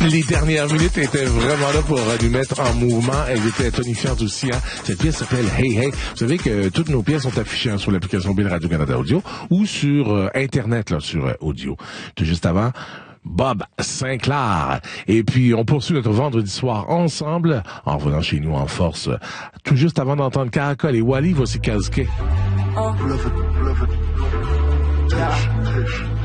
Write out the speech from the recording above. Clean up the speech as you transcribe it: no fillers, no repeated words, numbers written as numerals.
Les dernières minutes étaient vraiment là pour nous mettre en mouvement. Elles étaient tonifiantes aussi. Hein. Cette pièce s'appelle Hey Hey. Vous savez que toutes nos pièces sont affichées sur l'application Bill Radio-Canada Audio ou sur Internet, là, sur Audio. Tout juste avant, Bob Sinclair. Et puis, on poursuit notre vendredi soir ensemble, en revenant chez nous en force. Tout juste avant d'entendre Caracol et Wally, voici Kazuke. Love it. Yeah.